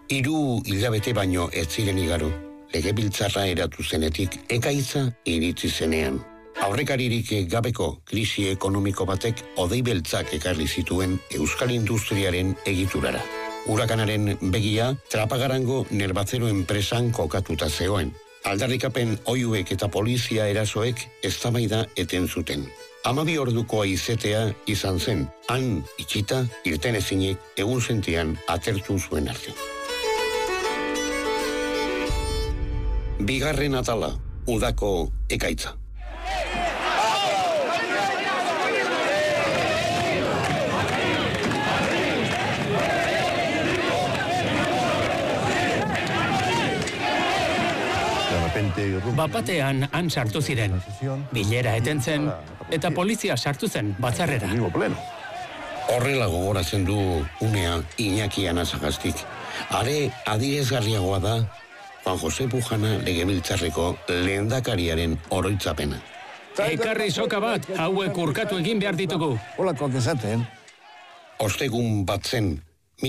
3 hilabete baino ez ziren igaro, legebiltzarra eratu zenetik ekaitza iritsi zenean. Aurrekaririk gabeko krisi ekonomiko batek hodei beltzak ekarri zituen euskal industriaren egiturara. Hurakanaren begia Trapagarango Nerbazero enpresan kokatuta zegoen. Aldarrikapen oiuek eta polizia erasoek eztabaida eten zuten. 12 orduko izetea izan zen, han itxita irten ezinik egunsentian atertu zuen arte. Bigarren atala, udako ekaitza. Bapatean han sartu ziren, bilera eten zen, eta polizia sartu zen batzarrera. Horrela gogoratzen du unea Iñaki Anasagaztik. Are adierazgarriagoa da Juan Jose Pujana legebiltzarreko lehendakariaren oroitzapena. Ekarri soka bat, hauek urkatu egin behar ditugu. Holakoak esaten. Ostegun bat zen,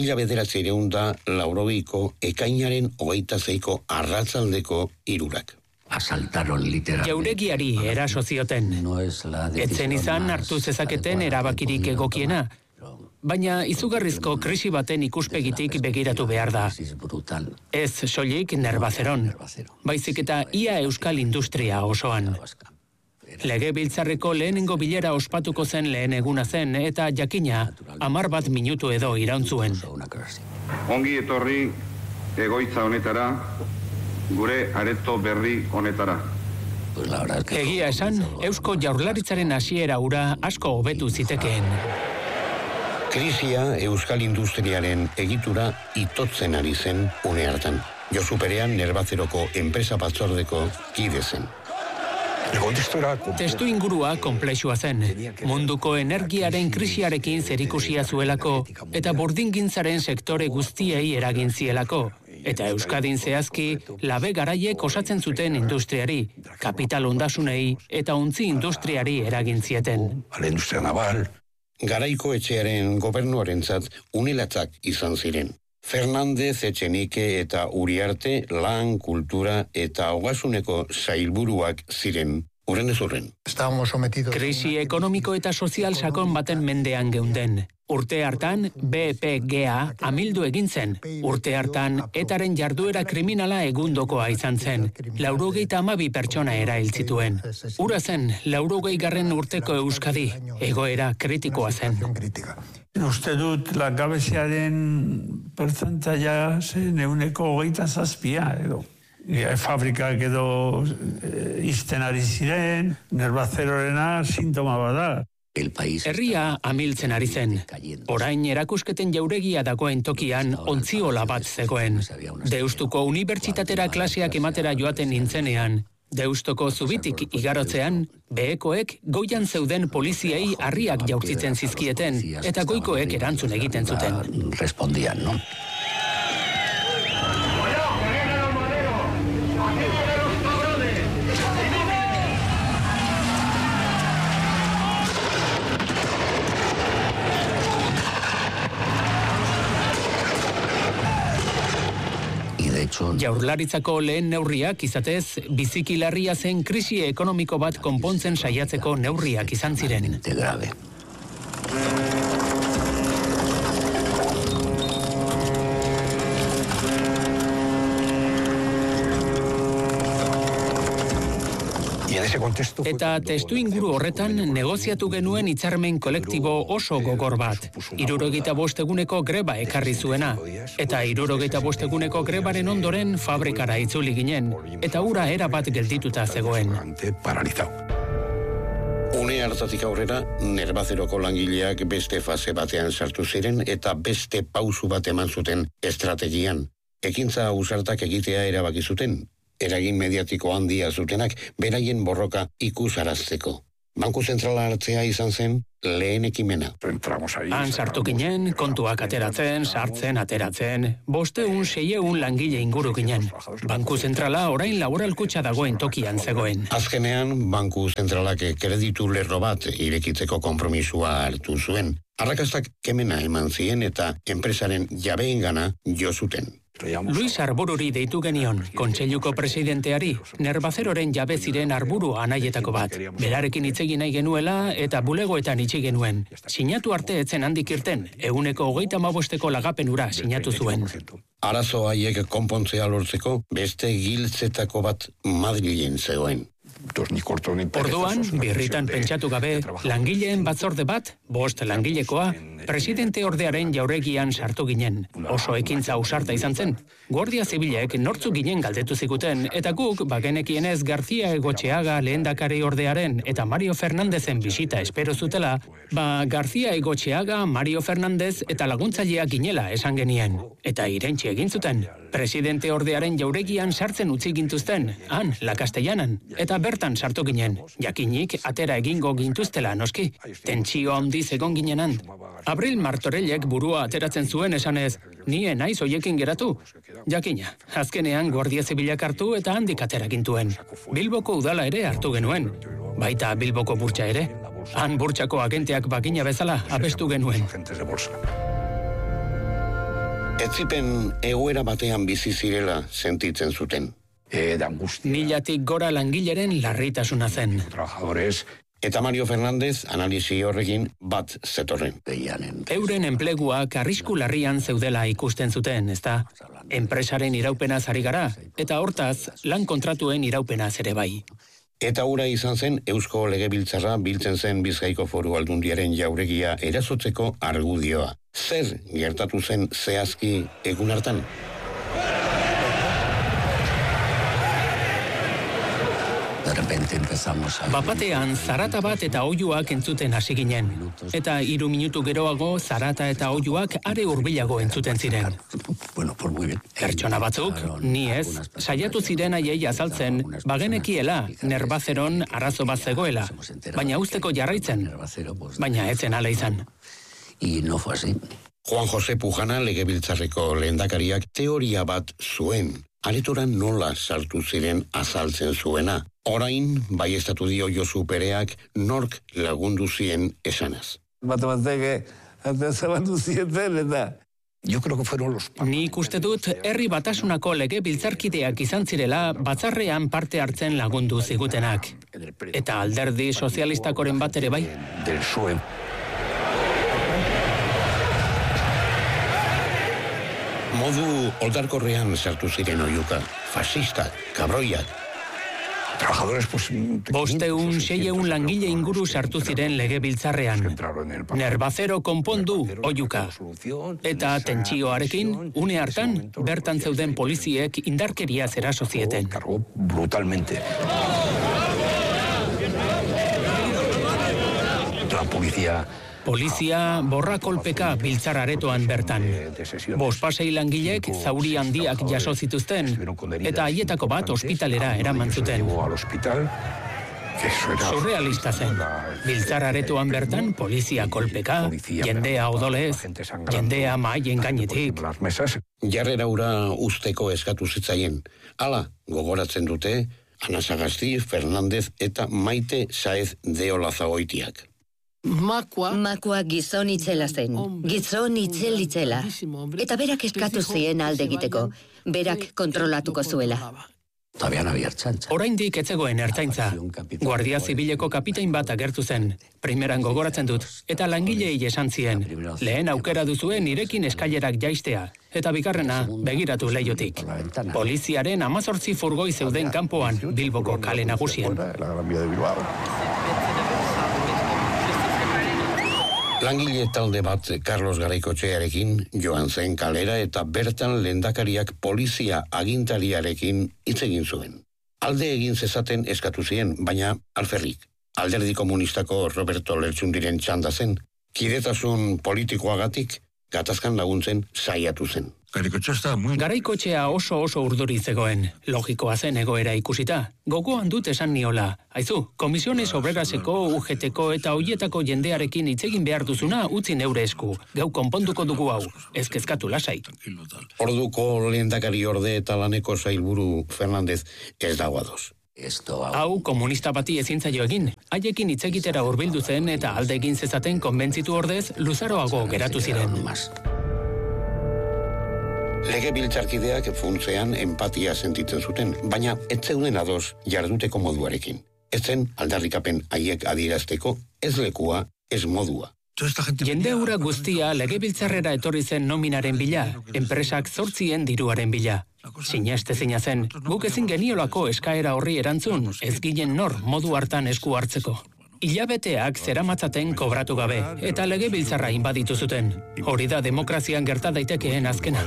1982ko ekainaren 26ko arratsaldeko 3. Asaltaron literalmente. Jauregiari eraso zioten. Etzen izan hartu zezaketen erabakirik egokiena, baina izugarrizko krisi baten ikuspegitik begiratu behar da. Ez soilik Nerbazeron, baizik eta ia euskal industria osoan. Legebiltzarreko lehenengo bilera ospatuko zen lehen eguna zen eta jakina 11 minutu edo irauntzuen. Ongi etorri egoitza honetara, gure areto berri honetara. Egia esan, Eusko Jaurlaritzaren hasiera hura asko hobetu zitekeen. Krisia euskal industriaren egitura itotzen ari zen une hartan. Josu Perean Nerbazeroko enpresa batzordeko kide zen. Testu ingurua konplexua zen, munduko energiaren krisiarekin zerikusia zuelako eta burdingintzaren sektore guztiei eragin zielako, eta Euskadin zehazki labe garaiek osatzen zuten industriari, kapital ondasunei eta ontzi industriari eragin zieten. Garaiko etxearen gobernuarentzat unelatzak izan ziren. Fernandez, Etxenike eta Uriarte lan, kultura eta ogasuneko sailburuak ziren, urren ez urren. Krisi ekonomiko eta sozial sakon baten mendean geunden. Urte hartan, BPGA amildu egin zen. Urte hartan, etaren jarduera kriminala egundokoa izan zen. 92 pertsona erail zituen. Ura zen, 80. urteko Euskadi, egoera kritikoa zen. Uste dut langabeziaren pertzentaia zen 27% edo. Fabrikak edo izten ari ziren, Nerbazerorena sintoma bada. Herria amiltzen ari zen. Orain erakusketen jauregia dagoen tokian ontziola bat zegoen. Deustuko unibertsitatera klaseak ematera joaten nintzenean, Deustoko zubitik igarotzean, behekoek goian zeuden poliziei harriak jaurtitzen zizkieten, eta goikoek erantzun egiten zuten. Respondian, no? Jaurlaritzako lehen neurriak izatez, biziki larria zen krisi ekonomiko bat konpontzen saiatzeko neurriak izan ziren. Eta testu inguru horretan negoziatu genuen hitzarmen kolektibo oso gogor bat. 75 eguneko greba ekarri zuena. Eta 75 eguneko grebaren ondoren fabrikara itzuli ginen. Eta ura erabat geldituta zegoen. Une hartatik aurrera, Nerbazeroko langileak beste fase batean sartu ziren eta beste pausu bat eman zuten estrategian. Ekintza ausartak egitea erabaki zuten. Eragin mediatiko handia zutenak beraien borroka ikusarazteko. Banku zentrala hartzea izan zen lehen ekimena. Han sartu ginen, kontuak ateratzen, sartzen, ateratzen, 500-600 langile inguru ginen. Banku zentrala orain laboralkutxa dagoen tokian zegoen. Azkenean, Banku zentralak kreditu lerro bat irekitzeko konpromisua hartu zuen. Arrakastak kemena eman zien eta enpresaren jabeengana jo zuten. Luis Arbururi deitu genion, kontseiluko presidenteari, Nerbazeroren jabe ziren Arburu anaietako bat. Berarekin hitz egin nahi genuela eta bulegoetan itxi genuen. Sinatu arte etzen handik irten, 135 lagapenura sinatu zuen. Arazo haiek konpontzea lortzeko beste giltzetako bat Madrilen zegoen. Orduan, birritan pentsatu gabe, langileen batzorde bat, 5 langilekoa, presidente ordearen jauregian sartu ginen. Oso ekintza ausarta izan zen. Guardia Zibilek nortzu ginen galdetu ziguten, eta guk bagenekienez García Egotxeaga lehendakari ordearen eta Mario Fernandezen bisita espero zutela, García Egotxeaga, Mario Fernandez eta laguntzaileak ginela esan genien. Eta irentsi egin zuten. Presidente ordearen jauregian sartzen utzi gintuzten, han, La Castellanan, eta bertan sartu ginen. Jakinik atera egingo gintuztela, noski. Tentsio handiz egon ginenan. Abril Martorellek burua ateratzen zuen esanez, ni naiz hoiekin geratu. Jakina, azkenean Guardia Zibilak hartu eta handik atera gintuen. Bilboko udala ere hartu genuen. Baita Bilboko burtsa ere. Han burtsako agenteak bagina bezala abestu genuen. Etzipen egoera batean bizi zirela sentitzen zuten. Milatik gora langileren larritasuna zen. Eta Mario Fernandez analisi horrekin bat zetorren. Euren enpleguak arrisku larrian zeudela ikusten zuten, ezta? Enpresaren iraupenaz ari gara, eta hortaz lan kontratuen iraupenaz ere bai. Eta hura izan zen Eusko Legebiltzarra biltzen zen Bizkaiko Foru Aldundiaren jauregia erasotzeko argudioa. Zer gertatu zen zehazki egun hartan? Bapatean zarata bat eta oihuak entzuten hasi ginen. Eta 3 minutu geroago zarata eta oihuak are hurbilago entzuten ziren. Pertsona batzuk, ni ez, saiatu ziren haiei azaltzen, bagenekiela, Nerbazeron arazo bat zegoela, baina usteko jarraitzen, baina etzen ala izan. Juan José Pujana Legebiltzarreko lehendakariak teoria bat zuen. Aretoran nola sartu ziren azaltzen zuena. Orain, baieztatu dio Josu Pereak nork lagundu zien esanaz. Nik uste dut, herri batasunako legebiltzarkideak izan zirela batzarrean parte hartzen lagundu zigutenak. Eta alderdi sozialistakoren bat ere bai. Modu oldarkorrean sartu ziren oihuka. Fasistak, kabroiak. 500-600 langile inguru sartu ziren legebiltzarrean. Nerbazero konpondu oihuka. Eta tentsioarekin, une hartan, bertan zeuden poliziek indarkeriaz eraso zieten. Polizia borrakolpeka biltzar aretoan bertan. 5 langilek zauri handiak jaso zituzten, eta haietako bat ospitalera eraman zuten. Surrealista zen. Biltzar aretoan bertan polizia kolpeka, jendea odolez, jendea mahaien gainetik. Jarrera hura usteko eskatu zitzaien. Hala, gogoratzen dute, Ana Sagasti, Fernandez eta Maite Saez de Olazagoitiak. Makua gizon itzela zen, gizon itzela. Eta berak eskatu zien alde egiteko, berak kontrolatuko zuela. Oraindik etzegoen ertzaintza. Guardia Zibileko kapitain bat agertu zen. Primeran gogoratzen dut, eta langilei esan zien. Lehen aukera duzuen nirekin eskailerak jaistea, eta bigarrena begiratu leihotik. Poliziaren 18 furgoi zeuden kanpoan Bilboko kale nagusian. Langile talde bat Carlos Garaikotxearekin joan zen kalera eta bertan lehendakariak polizia agintariarekin hitz egin zuen. Alde egin zezaten eskatu zien, baina alferrik. Alderdi komunistako Roberto Lertxundiren txanda zen, kidetasun politikoagatik gatazkan laguntzen saiatu zen. Garaikotxea oso urduri zegoen, logikoa zen egoera ikusita. Gogoan dut esan niola. Aizu, Komisiones Obreraseko, UGTko eta hoietako jendearekin hitz egin behar duzuna utzi neure esku. Geu konponduko dugu hau, ez kezkatu lasai. Orduko lehendakari orde eta laneko sailburu Fernandez ez dago ados. Hau komunista bati ezin zaio egin. Haiekin hitz egitera hurbildu zen eta alde egin zezaten konbentzitu ordez luzaroago geratu ziren. Legebiltzarkideak funtzean empatia sentitzen zuten, baina ez zeuden ados jarduteko moduarekin. Ez zen aldarrikapen haiek adierazteko, ez lekua, ez modua. Jende hura guztia legebiltzarrera etorri zen nominaren bila, enpresak 8 diruaren bila. Sinestezina zen, guk ezin geniolako eskaera horri erantzun, ez ginen nor modu hartan esku hartzeko. Hilabeteak zeramatzaten kobratu gabe, eta legebiltzarra inbaditu zuten. Hori da demokrazian gerta daitekeen azkena.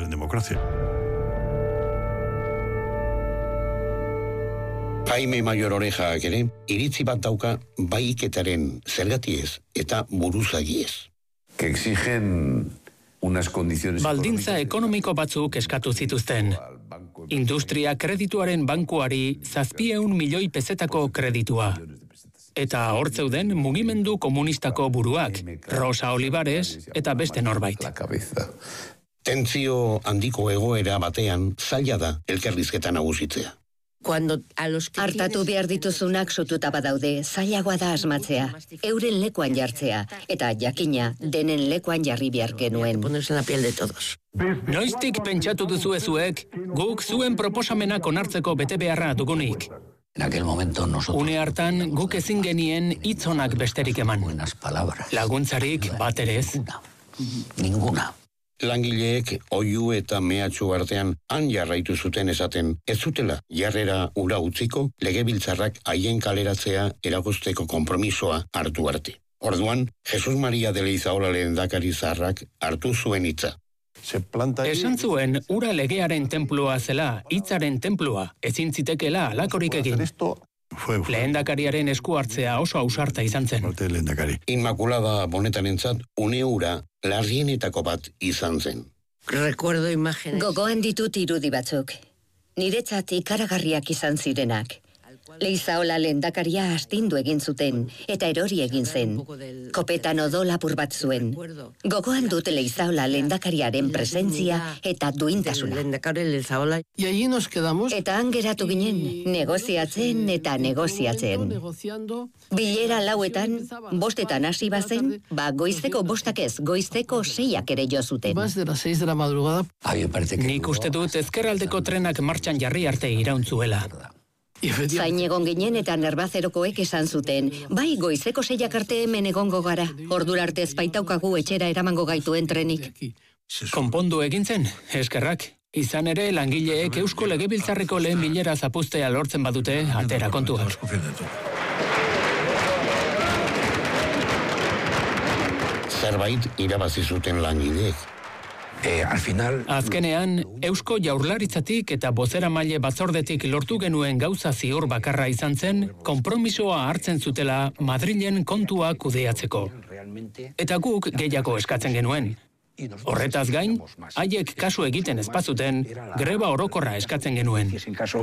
Jaime Mayor Orejaak ere, iritzi bat dauka baiketaren zergatiez eta buruzagiez. Que exigen unas condiciones... Baldintza ekonomiko batzuk eskatu zituzten. Industria kredituaren bankuari 700 milioi pezetako kreditua. Eta hortzeuden mugimendu komunistako buruak, Rosa Olivares eta beste norbait. Tentzio handiko egoera batean zaila da elkarrizketa nagusitzea. Hartatu behar dituzunak sututa badaude, zailagoa da asmatzea, euren lekuan jartzea, eta jakina denen lekuan jarri behar genuen. Noiztik pentsatu duzuezuek, guk zuen proposamenak onartzeko bete beharra dugunik. Une hartan guk ezin genien hitzonak besterik eman. Laguntzarik bat ere ez. Ninguna. Langileek oihu eta mehatxu artean han jarraitu zuten esaten, ez zutela jarrera ura utziko legebiltzarrak haien kaleratzea eragozteko konpromisoa hartu arte. Orduan, Jesus Maria de Leizaola lehendakari zaharrak hartu zuen hitza. Esan zuen ura legearen tenplua zela, hitzaren tenplua, ezin zitekela halakorik egin. Lehendakariaren esku hartzea oso ausarta izan zen. Inmaculada Bonetarentzat une ura larrienetako bat izan zen. Gogoan ditut irudi batzuk. Niretzat ikaragarriak izan zirenak. Leizaola lehendakaria astindu egin zuten, eta erori egin zen. Kopetan odol apur bat zuen. Gogoan dut Leizaola lehendakariaren presentzia eta duintasuna. Eta han geratu ginen, negoziatzen eta negoziatzen. Bilera 4etan, 5etan hasi bazen, goizeko 5 ez, goizeko 6 ere jo zuten. Nik uste dut ezkerraldeko trenak martxan jarri arte irauntzuela. Zain egon ginen eta nerbazerokoek esan zuten, bai goizeko 6 arte hemen egongo gara, ordura arte ez baitaukagu etxera eramango gaituen trenik. Konpondu egin zen, eskerrak. Izan ere, langileek Eusko Legebiltzarreko lehen bilera zapuztea lortzen badute, atera kontuak. Zerbait irabazi zuten langileek. Azkenean, Eusko Jaurlaritzatik eta bozeramaile batzordetik lortu genuen gauza ziur bakarra izan zen, konpromisoa hartzen zutela Madrilen kontua kudeatzeko. Eta guk gehiago eskatzen genuen. Horretaz gain, haiek kasu egiten ezpazuten, greba orokorra eskatzen genuen.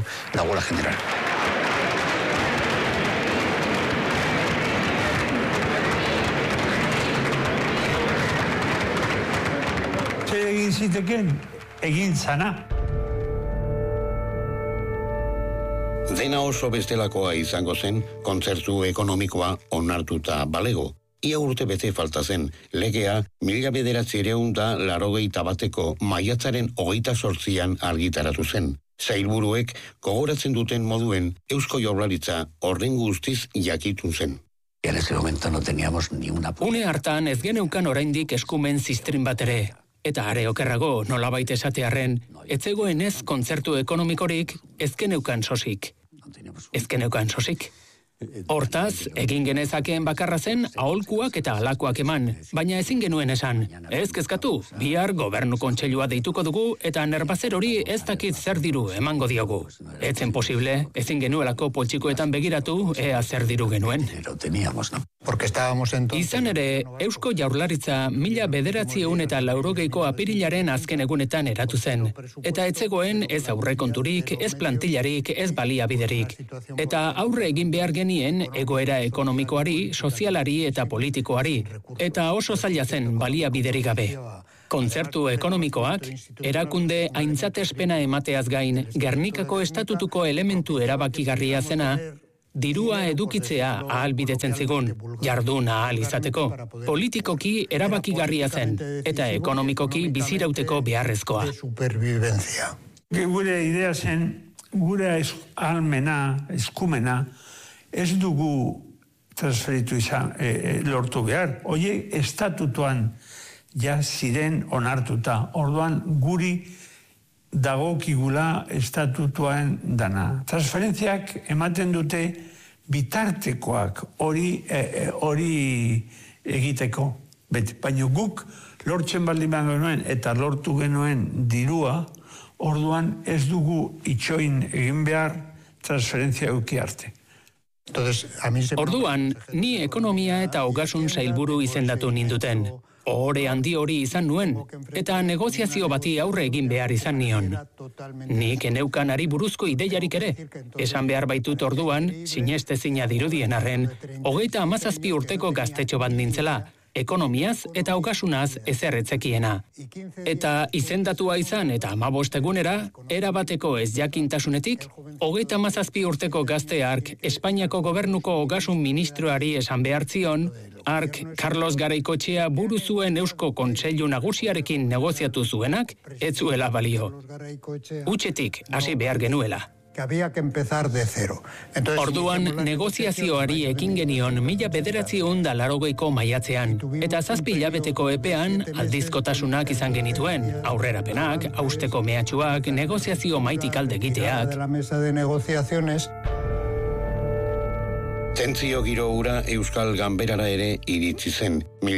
Egin ziteken, egin zana. Dena oso bestelakoa izango zen, kontzertu ekonomikoa onartuta balego. Ia urte bete falta zen, legea 1981 maiatzaren 28 argitaratu zen. Sailburuek gogoratzen duten moduen Eusko Jaurlaritza horren guztiz jakitun zen. Une hartan ez geneukan oraindik eskumen ziztrin bat ere. Eta are okerrago nolabait esatearren, ez zegoen ez kontzertu ekonomikorik, ez geneukan sosik. Hortaz, egin genezakeen bakarra zen aholkuak eta halakoak eman, baina ezin genuen esan. Ez kezkatu, bihar gobernu kontseilua deituko dugu eta nerbazer hori ez dakit zer diru emango diogu. Etzen posible, ezin genuelako poltsikoetan begiratu, ea zer diru genuen. Izan ere, Eusko Jaurlaritza 1980 apirilaren azken egunetan eratu zen. Eta ez zegoen ez aurrekonturik, ez plantillarik, ez baliabiderik. Eta aurre egin behar genien egoera ekonomikoari, sozialari eta politikoari. Eta oso zaila zen baliabiderik gabe. Kontzertu ekonomikoak, erakunde aintzatespena emateaz gain, Gernikako estatutuko elementu erabakigarria zena, dirua edukitzea ahalbidetzen zigun, jardun ahal izateko. Politikoki erabakigarria zen, eta ekonomikoki bizirauteko beharrezkoa. Gure idea zen, gure ahalmena, eskumena, ez dugu transferitu izan lortu behar. Oie, estatutuan ja ziren onartuta. Orduan guri dagokigula estatutuan dana. Transferentziak ematen dute bitartekoak hori egiteko. Baina guk lortzen baldin genuen eta lortu genuen dirua, orduan ez dugu itxoin egin behar transferentzia euki arte. Orduan, ni ekonomia eta ogasun sailburu izendatu ninduten. Ohore handi hori izan nuen, eta negoziazio bati aurre egin behar izan nion. Nik eneukan ari buruzko ideiarik ere. Esan behar baitut orduan, sinestezina dirudien arren, 37 urteko gaztetxo bat nintzela, ekonomiaz eta ogasunaz ezerretzekiena. Eta izendatua izan eta 15 egunera, erabateko ez jakintasunetik, 37 urteko gazte hark Espainiako gobernuko ogasun ministroari esan behar zion, hark Carlos Garaikoetxea buru zuen Eusko Kontseilu Nagusiarekin negoziatu zuenak, ez zuela balio. Hutsetik hasi behar genuela. Orduan, negoziazioari ekin genion 1980ko maiatzean, eta 7 hilabeteko epean aldizkotasunak izan genituen, aurrerapenak, hausteko mehatxuak, negoziazio maitik alde egiteak. Tentzio giro hura Euskal Ganberara ere iritsi zen.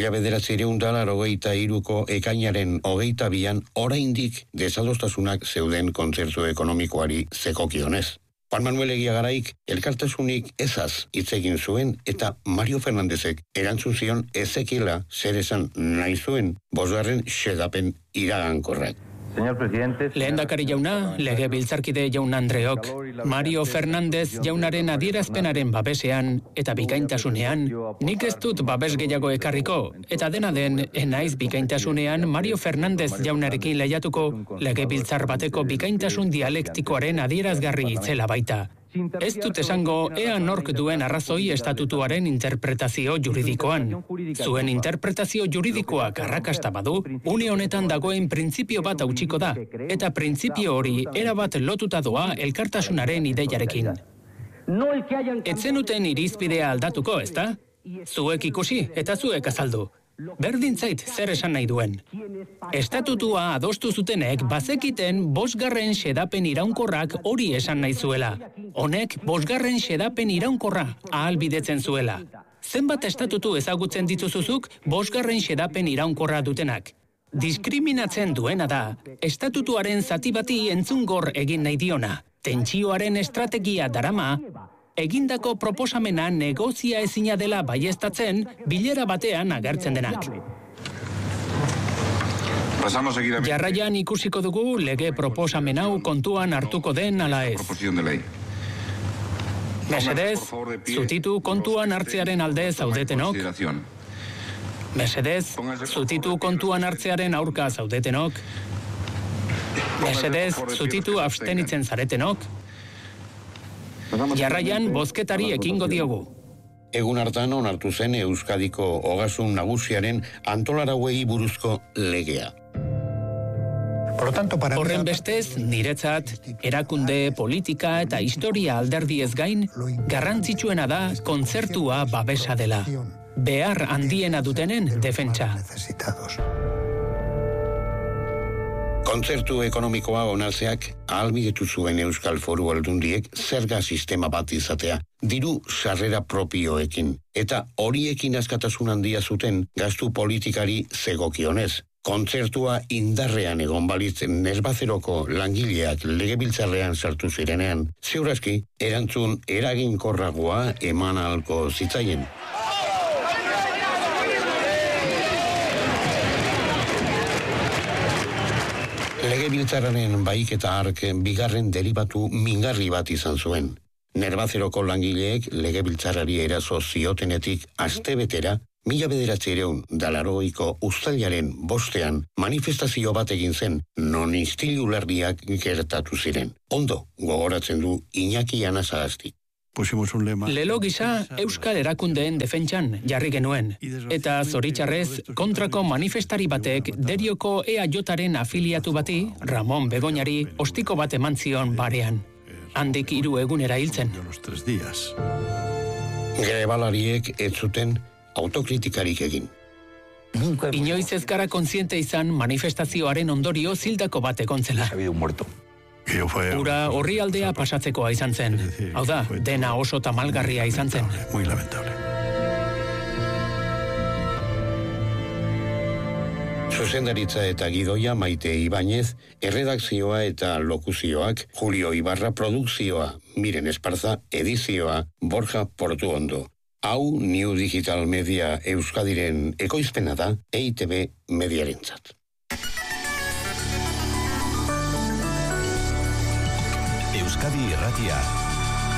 1983ko ekainaren 22an oraindik desadostasunak zeuden kontzertu ekonomikoari zekokionez. Juan Manuel Egiagaraik elkartasunik ezaz hitz egin zuen eta Mario Fernandezek erantzun zion ezekiela zer esan nahi zuen 5. xedapen iragankorrak. Lehendakari jauna, legebiltzarkide jaun Andreok, Mario Fernandez jaunaren adierazpenaren babesean eta bikaintasunean, nik ez dut babes gehiago ekarriko, eta dena den, enaiz bikaintasunean Mario Fernandez jaunarekin lehiatuko legebiltzar bateko bikaintasun dialektikoaren adierazgarri itzela baita. Ez dut esango ea nork duen arrazoi estatutuaren interpretazio juridikoan. Zuen interpretazio juridikoak arrakasta badu, une honetan dagoen printzipio bat hautsiko da, eta printzipio hori erabat lotuta doa elkartasunaren ideiarekin. Etzenuten irizpidea aldatuko, ezta? Zuek ikusi eta zuek azaldu. Berdin zait zer esan nahi duen. Estatutua adostu zutenek bazekiten 5. xedapen iraunkorrak hori esan nahi zuela. Honek 5. xedapen iraunkorra ahalbidetzen zuela. Zenbat estatutu ezagutzen dituzuzuk 5. xedapen iraunkorra dutenak. Diskriminatzen duena da, estatutuaren zati bati entzungor egin nahi diona. Tentsioaren estrategia darama, egindako proposamena negozia ezina dela baieztatzen bilera batean agertzen denak. Jarraian ikusiko dugu lege proposamen hau kontuan hartuko den ala ez. Mesedez, zutitu kontuan hartzearen alde zaudetenok. Mesedez, zutitu kontuan hartzearen aurka zaudetenok. Mesedez, zutitu abstenitzen zaretenok. Jarraian, bozketari ekingo diogu. Egun hartan onartu zen Euskadiko ogasun nagusiaren antolarauei buruzko legea. Horren bestez, niretzat, erakunde, politika eta historia alderdiez gain, garrantzitsuena da kontzertua babesa dela. Behar handiena dutenen defentsa. Kontzertu ekonomikoa onartzeak ahalbidetu zuen Euskal Foru Aldundiek zerga sistema bat izatea, diru sarrera propioekin, eta horiekin askatasun handia zuten gastu politikari zegokionez. Kontzertua indarrean egon balitz Nesbazeroko langileak legebiltzarrean sartu zirenean, ziurazki erantzun eraginkorragoa eman ahalko zitzaien. Legebiltzarraren baik eta hark bigarren deribatu mingarri bat izan zuen. Nesbazeroko langileek legebiltzarrari eraso ziotenetik astebetera 1980ko uztailaren 5ean manifestazio bat egin zen, non istilu larriak gertatu ziren. Ondo gogoratzen du Iñaki Anasagasti. Lelo gisa Euskal Erakundeen defentsan jarri genuen, eta zoritxarrez kontrako manifestari batek Derioko EAJaren afiliatu bati, Ramon Begoñari, ostiko bat eman zion barean. Handik 3 egunera hiltzen. Grebalariek ez zuten autokritikarik egin. Inoiz ez gara kontziente izan manifestazioaren ondorio zildako bat egontzela. Ura horri aldea pasatzekoa izan zen. Hau da, dena oso tamalgarria izan zen. Muy lamentable. Zuzendaritza eta gidoia Maite Ibañez, erredakzioa eta lokuzioak Julio Ibarra, produkzioa Miren Esparza, edizioa Borja Portuondo. Hau New Digital Media Euskadiren ekoizpena da EITB mediarentzat. Euskadi Irratia.